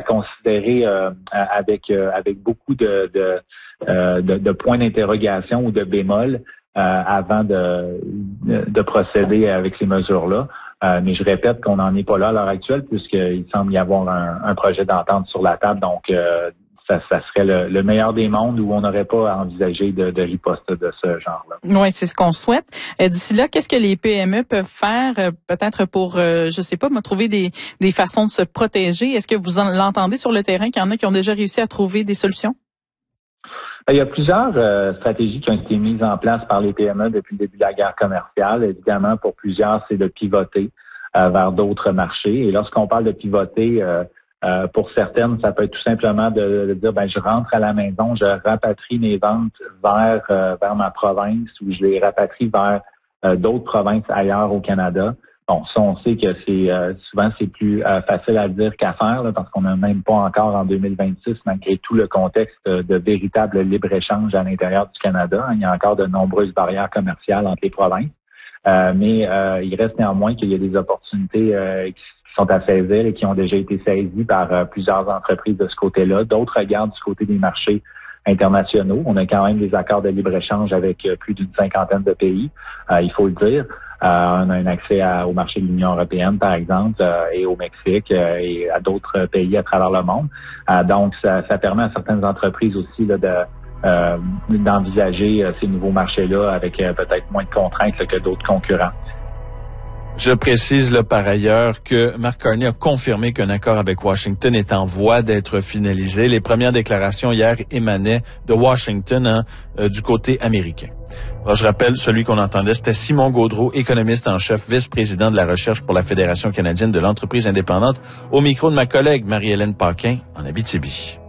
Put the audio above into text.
considérer avec beaucoup de points d'interrogation ou de bémol avant de procéder avec ces mesures-là. Mais je répète qu'on n'en est pas là à l'heure actuelle puisqu'il semble y avoir un projet d'entente sur la table. Donc, ça serait le meilleur des mondes où on n'aurait pas à envisager de riposte de ce genre-là. Oui, c'est ce qu'on souhaite. D'ici là, qu'est-ce que les PME peuvent faire peut-être pour, je sais pas, trouver des façons de se protéger? Est-ce que vous l'entendez sur le terrain qu'il y en a qui ont déjà réussi à trouver des solutions? Il y a plusieurs stratégies qui ont été mises en place par les PME depuis le début de la guerre commerciale. Évidemment, pour plusieurs, c'est de pivoter vers d'autres marchés. Et lorsqu'on parle de pivoter, pour certaines, ça peut être tout simplement de dire, je rentre à la maison, je rapatrie mes ventes vers ma province ou je les rapatrie vers d'autres provinces ailleurs au Canada. Bon, ça, on sait que souvent c'est plus facile à dire qu'à faire là, parce qu'on n'a même pas encore en 2026, malgré tout le contexte de véritable libre-échange à l'intérieur du Canada. Il y a encore de nombreuses barrières commerciales entre les provinces. Mais il reste néanmoins qu'il y a des opportunités qui sont à saisir et qui ont déjà été saisies par plusieurs entreprises de ce côté-là. D'autres regardent du côté des marchés internationaux. On a quand même des accords de libre-échange avec plus d'une 50aine de pays, il faut le dire. On a un accès au marché de l'Union européenne, par exemple, et au Mexique et à d'autres pays à travers le monde. Donc, ça permet à certaines entreprises aussi là, d'envisager ces nouveaux marchés-là avec peut-être moins de contraintes que d'autres concurrents. Je précise là par ailleurs que Mark Carney a confirmé qu'un accord avec Washington est en voie d'être finalisé. Les premières déclarations hier émanaient de Washington du côté américain. Alors, je rappelle, celui qu'on entendait, c'était Simon Gaudreault, économiste en chef, vice-président de la recherche pour la Fédération canadienne de l'entreprise indépendante, au micro de ma collègue Marie-Hélène Paquin en Abitibi.